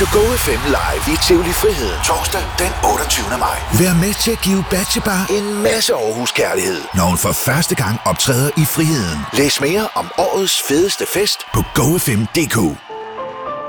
Radio Go FM live i Tivoli Friheden torsdag den 28. maj. Vær med til at give Batjebar en masse Aarhus kærlighed, når hun for første gang optræder i Friheden. Læs mere om årets fedeste fest på gofm.dk.